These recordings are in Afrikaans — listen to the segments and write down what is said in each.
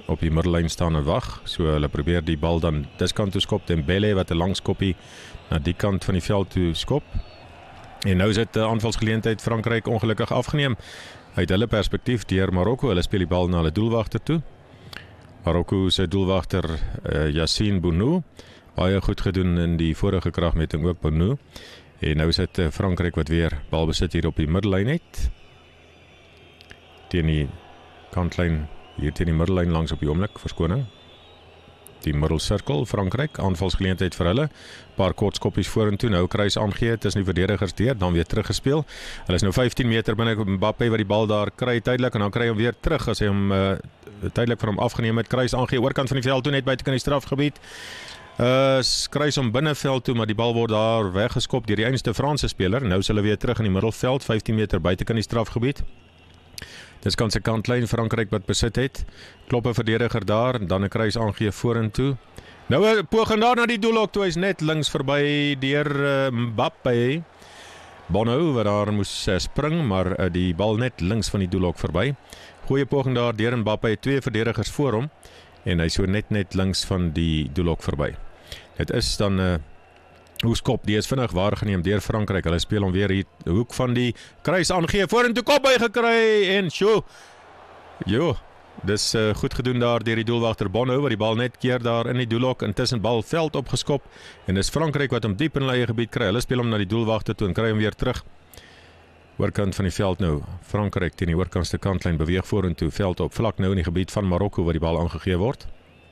op die middellyn staan en wag. So hulle probeer die bal dan diskant toe skop. Dembele wat 'n lang skoppie na die kant van die veld toe skop. En nou is dit 'n aanvalsgeleentheid Frankryk ongelukkig afgeneem uit hulle perspektief deur Marokko. Hulle speel die bal na hulle doelwagter toe. Marokko se doelwagter Yassine Bounou, baie goed gedoen in die vorige kragmeting ook Bounou. En nou is dit Frankryk wat weer bal besit hier op die middellyn het. Teen die kantlyn, hier teen die middellyn langs op die oomblik, verskoning. Die middelsirkel, Frankryk, aanvalsgeleentheid vir hulle. Paar kort skoppies vorentoe, nou kruis aangee tussen die verdedigers deur, dan weer teruggespeel. Hulle is nou 15 meter binne Mbappé wat die bal daar kry tydelik en dan kry hy hom weer terug as hy hom tydelik van hom afgeneem het. Kruis aangee oorkant van die veld toe net buite kan die strafgebied. Kruis hom binneveld toe, maar die bal word daar weggeskop deur die einste Franse speler. Nou is hulle weer terug in die middelveld, 15 meter buite kan die strafgebied. Dis kan se kantlyn Frankryk wat besit het. Klop 'n verdediger daar en dan 'n kruis aangee vorentoe. Nou 'n poging daar na die doelhok toe, hy's net links verby deur Mbappé. Bono wat daar moes spring, maar die bal net links van die doelhok verby. Goeie poging daar deur Mbappé, twee verdedigers voor hom en hy so net links van die doelhok verby. Dit is dan Hoeskop, die is vinnig waargeneem deur Frankryk. Hulle speel hom weer hier hoek van die kruis aangee, vorentoe kop by gekry en sjo. Jo, dis goed gedoen daar deur die doelwagter Bono wat die bal net keer daar in die doelhok, intussen bal veld opgeskop en dis Frankryk wat hom diep in hulle eie gebied kry. Hulle speel hom na die doelwagter toe en kry hom weer terug. Oorkant van die veld nou. Frankryk teen die oorkantste kantlyn beweeg vorentoe, veld op vlak nou in die gebied van Marokko waar die bal aangegee word.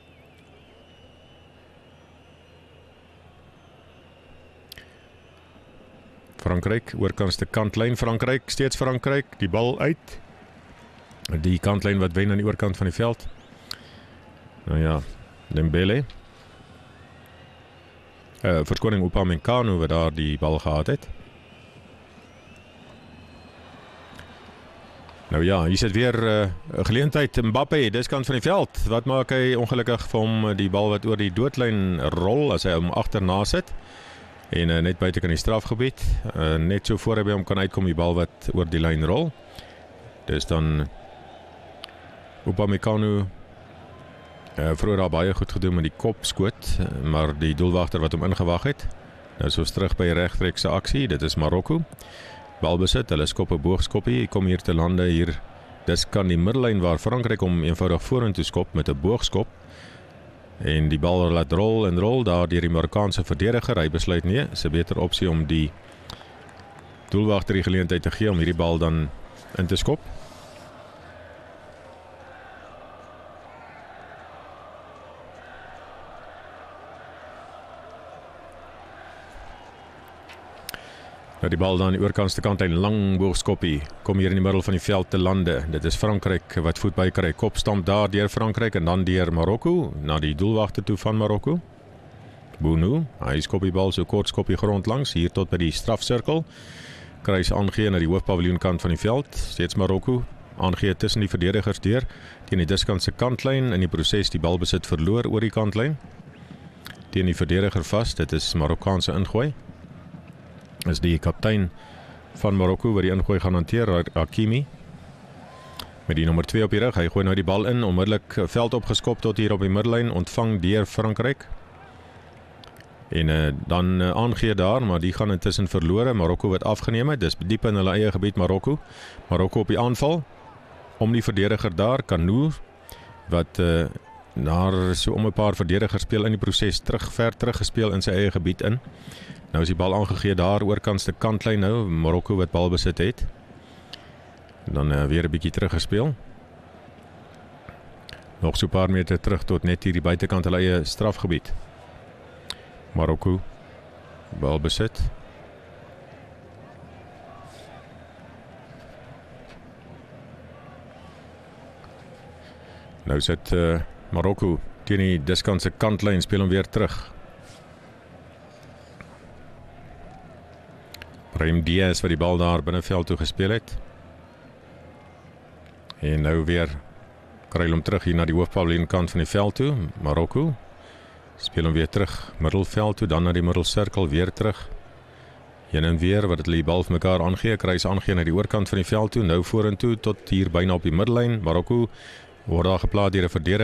Frankryk, oorkantste kantlyn, Frankryk, steeds Frankryk, die bal uit. Die kantlyn wat wen aan die oorkant van die veld. Nou ja, Dembele. Verskoning Upamecano wat daar die bal gehad het. Nou ja, hier sit weer 'n geleentheid. Mbappé, dis kant van die veld. Wat maak hy ongelukkig vir hom die bal wat oor die doodlyn rol as hy hom agterna sit. En net buite kan die strafgebied. Net so voor hy by hom kan uitkom die bal wat oor die lyn rol. Dis dan Upamecano vroeër daar baie goed gedoen met die kopskoot, maar die doelwagter wat hom ingewag het. Nou soos terug by regtrekse aksie, dit is Marokko. Bal besit, hulle skop 'n boogskoppie, kom hier te lande hier. Dis kan die middellyn waar Frankryk hom eenvoudig vorentoe skop met 'n boogskop. En die bal laat rol daar deur die Marokkaanse verdediger. Hy besluit nee, is 'n beter opsie om die doelwagter die geleentheid te gee om hierdie bal dan in te skop. Nou die bal dan die oorkantste kant, 'n lang boogskoppie, kom hier in die middel van die veld te lande. Dit is Frankryk wat voet by kry. Kopstamp daar deur Frankryk en dan deur Marokko, na die doelwagter toe van Marokko. Bounou, hy skop die bal so kort skoppie grond langs, hier tot by die strafsirkel. Kruis aangee na die hoofpaviljoenkant van die veld, steeds Marokko. Aangee tussen die verdedigers deur, teen die diskantse kantlyn, in die proses die bal besit verloor oor die kantlyn. Teen die verdediger vas, dit is Marokkaanse ingooi. Is die kaptein van Marokko wat die ingooi gaan hanteer, Hakimi. Met die nommer 2 op die rug, hy gooi nou die bal in, onmiddellik veld opgeskop tot hier op die middellyn, ontvang deur Frankryk. En dan aangee daar, maar die gaan intussen verlore. Marokko wat afgeneem het, dis diep in hulle eie gebied Marokko. Marokko op die aanval, om die verdediger daar, Kanour, wat daar so om 'n paar verdedigers speel in die proses, ver terug gespeel in sy eie gebied in. Nou is die bal aangegee daar, oorkantste kantlyn nou, Marokko wat bal besit het. En dan weer 'n bietjie teruggespeel. Nog so 'n paar meter terug tot net hier die buitekant hulle eie strafgebied. Marokko, bal besit. Nou sit Marokko teen die diskantse kantlyn, speel hom weer terug. Brahim Diaz wat die bal daar binneveld toe gespeel het. En nou weer kry hulle hom terug hier na die hoofpaviljoenkant van die veld toe. Marokko speel hom weer terug middelveld toe, dan na die middelsirkel weer terug. Heen en weer wat hulle die bal vir mekaar aangee, kruis aangee na die oorkant van die veld toe, nou vorentoe tot hier byna op die middellyn. Marokko word daar geplaas deur 'n verdediger.